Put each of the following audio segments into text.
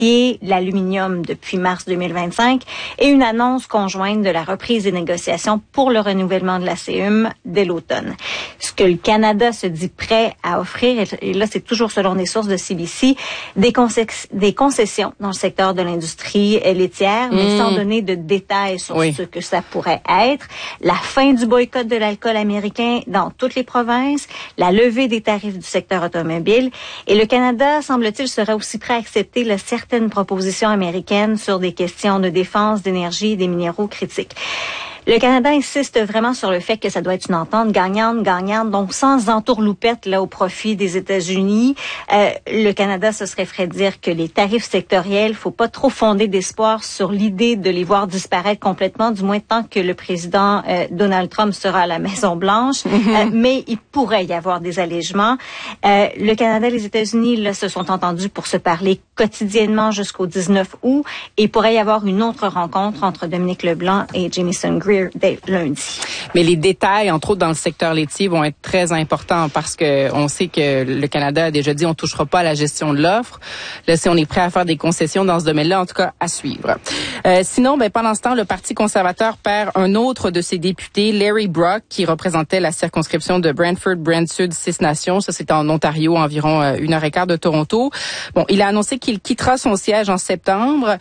l'aluminium depuis mars 2025 et une annonce conjointe de la reprise des négociations pour le renouvellement de la CEUM dès l'automne. Ce que le Canada se dit prêt à offrir, et là c'est toujours selon des sources de CBC, des concessions dans le secteur de l'industrie laitière, mais sans donner de détails sur ce que ça pourrait être. La fin du boycott de l'alcool américain dans toutes les provinces, la levée des tarifs du secteur automobile. Et le Canada, semble-t-il, serait aussi prêt à accepter certaines propositions américaines sur des questions de défense, d'énergie et des minéraux critiques. Le Canada insiste vraiment sur le fait que ça doit être une entente gagnante, donc sans entourloupette là au profit des États-Unis. Le Canada se serait fait dire que les tarifs sectoriels, faut pas trop fonder d'espoir sur l'idée de les voir disparaître complètement, du moins tant que le président Donald Trump sera à la Maison-Blanche. Mais il pourrait y avoir des allègements. Le Canada et les États-Unis là se sont entendus pour se parler quotidiennement jusqu'au 19 août et il pourrait y avoir une autre rencontre entre Dominique Leblanc et Jamieson Greer dès lundi. Mais les détails, entre autres dans le secteur laitier, vont être très importants parce que on sait que le Canada a déjà dit on touchera pas à la gestion de l'offre. Là, si on est prêt à faire des concessions dans ce domaine-là, en tout cas, à suivre. Sinon, pendant ce temps, le Parti conservateur perd un autre de ses députés, Larry Brock, qui représentait la circonscription de Brantford-Brant-Sud, Six Nations. Ça, c'est en Ontario, environ 1h15 de Toronto. Bon, il a annoncé qu'il quittera son siège en septembre.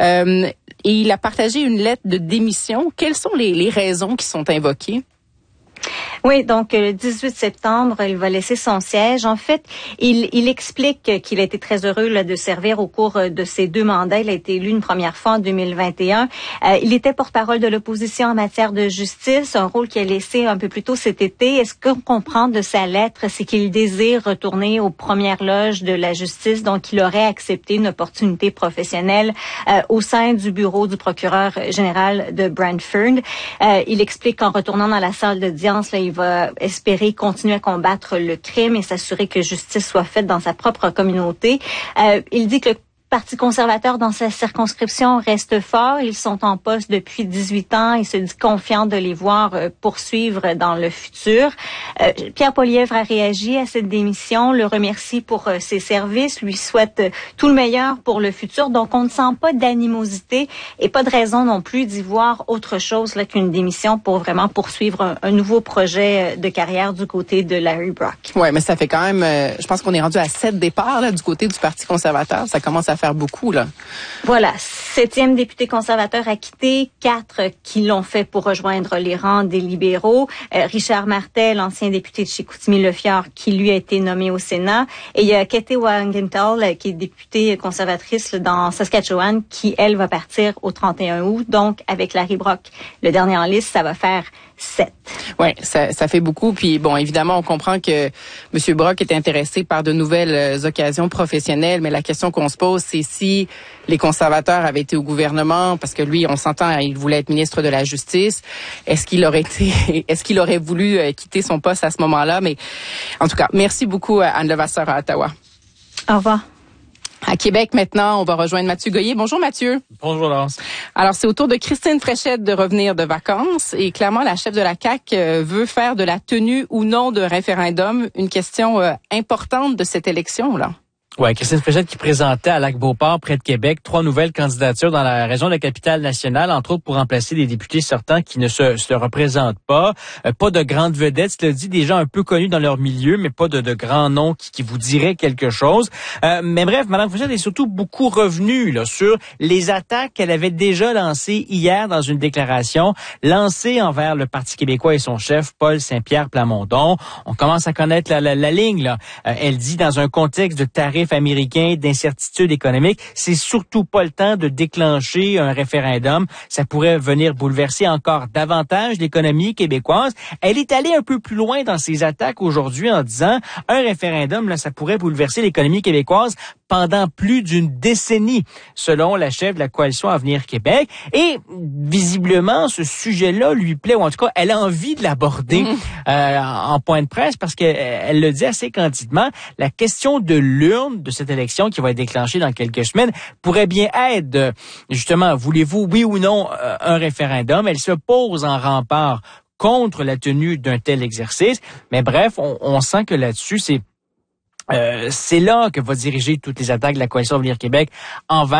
Et il a partagé une lettre de démission. Quelles sont les raisons qui sont invoquées? Oui, donc le 18 septembre, il va laisser son siège. En fait, il explique qu'il a été très heureux là, de servir au cours de ses 2 mandats. Il a été élu une première fois en 2021. Il était porte-parole de l'opposition en matière de justice, un rôle qu'il a laissé un peu plus tôt cet été. Et ce qu'on comprend de sa lettre, c'est qu'il désire retourner aux premières loges de la justice, donc il aurait accepté une opportunité professionnelle au sein du bureau du procureur général de Brantford. Il explique qu'en retournant dans la salle d'audience, là, il va espérer continuer à combattre le crime et s'assurer que justice soit faite dans sa propre communauté. Il dit que le Parti conservateur dans sa circonscription reste fort. Ils sont en poste depuis 18 ans. Il se dit confiant de les voir poursuivre dans le futur. Pierre Poilievre a réagi à cette démission, le remercie pour ses services, lui souhaite tout le meilleur pour le futur. Donc, on ne sent pas d'animosité et pas de raison non plus d'y voir autre chose là qu'une démission pour vraiment poursuivre un nouveau projet de carrière du côté de Larry Brock. Ouais, mais ça fait quand même, je pense qu'on est rendu à 7 départs là, du côté du Parti conservateur. Ça commence à faire beaucoup, là. Voilà. 7e député conservateur a quitté, 4 qui l'ont fait pour rejoindre les rangs des libéraux. Richard Martel, ancien député de Chicoutimi-Le-Fjord, qui lui a été nommé au Sénat. Et il y a Katie Wagenthal, qui est députée conservatrice dans Saskatchewan, qui, elle, va partir au 31 août. Donc, avec Larry Brock, le dernier en liste, ça va faire 7. Oui, ça fait beaucoup. Puis bon, évidemment, on comprend que M. Brock est intéressé par de nouvelles occasions professionnelles, mais la question qu'on se pose, c'est si les conservateurs avaient été au gouvernement, parce que lui, on s'entend, il voulait être ministre de la Justice, est-ce qu'il aurait voulu quitter son poste à ce moment-là? Mais en tout cas, merci beaucoup Anne Levasseur à Ottawa. Au revoir. À Québec, maintenant, on va rejoindre Mathieu Goyer. Bonjour, Mathieu. Bonjour, Laurence. Alors, c'est au tour de Christine Fréchette de revenir de vacances. Et clairement, la chef de la CAQ veut faire de la tenue ou non de référendum une question importante de cette élection-là. Ouais, Christine Fréchette qui présentait à Lac-Beauport, près de Québec, 3 nouvelles candidatures dans la région de la Capitale-Nationale, entre autres pour remplacer des députés sortants qui ne se représentent pas. Pas de grandes vedettes, cela dit, des gens un peu connus dans leur milieu, mais pas de grands noms qui vous diraient quelque chose. Mais bref, Mme Fréchette est surtout beaucoup revenue là, sur les attaques qu'elle avait déjà lancées hier dans une déclaration lancée envers le Parti québécois et son chef, Paul Saint-Pierre Plamondon. On commence à connaître la ligne. Là. Elle dit, dans un contexte de tarifs américain, d'incertitude économique, c'est surtout pas le temps de déclencher un référendum. Ça pourrait venir bouleverser encore davantage l'économie québécoise. Elle est allée un peu plus loin dans ses attaques aujourd'hui en disant un référendum, là, ça pourrait bouleverser l'économie québécoise pendant plus d'une décennie, selon la chef de la coalition Avenir Québec. Et visiblement, ce sujet-là lui plaît, ou en tout cas, elle a envie de l'aborder en point de presse parce qu'elle le dit assez candidement. La question de l'urne de cette élection qui va être déclenchée dans quelques semaines pourrait bien être, justement, voulez-vous, oui ou non, un référendum? Elle se pose en rempart contre la tenue d'un tel exercice. Mais bref, on sent que là-dessus, c'est là que va diriger toutes les attaques de la coalition Avenir Québec envers